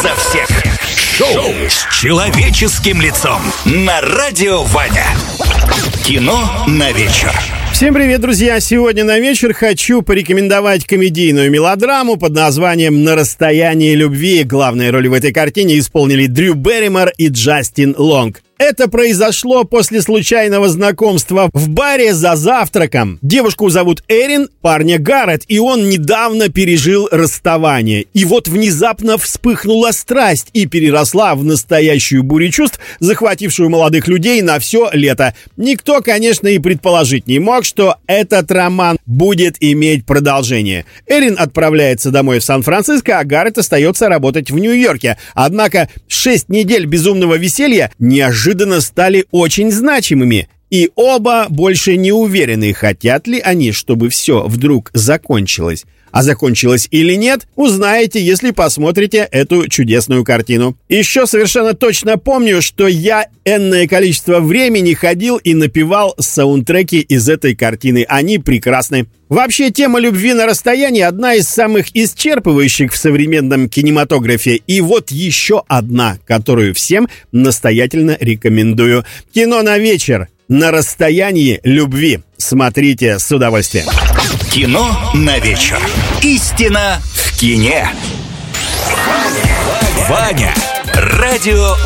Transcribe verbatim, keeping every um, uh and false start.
за всех. Шоу с человеческим лицом на Радио Ваня. Кино на вечер. Всем привет, друзья! Сегодня на вечер хочу порекомендовать комедийную мелодраму под названием «На расстоянии любви». Главные роли в этой картине исполнили Дрю Берримор и Джастин Лонг. Это произошло после случайного знакомства в баре за завтраком. Девушку зовут Эрин, парня Гаррет, и он недавно пережил расставание. И вот внезапно вспыхнула страсть и переросла в настоящую бурю чувств, захватившую молодых людей на все лето. Никто, конечно, и предположить не мог, что этот роман будет иметь продолжение. Эрин отправляется домой в Сан-Франциско, а Гаррет остается работать в Нью-Йорке. Однако шесть недель безумного веселья неожиданно стали очень значимыми. И оба больше не уверены, хотят ли они, чтобы все вдруг закончилось. А закончилось или нет, узнаете, если посмотрите эту чудесную картину. Еще совершенно точно помню, что я энное количество времени ходил и напевал саундтреки из этой картины. Они прекрасны. Вообще, тема любви на расстоянии одна из самых исчерпывающих в современном кинематографе. И вот еще одна, которую всем настоятельно рекомендую. Кино на вечер. На расстоянии любви. Смотрите с удовольствием. Кино на вечер. Истина в кине. Ваня. Ваня. Радио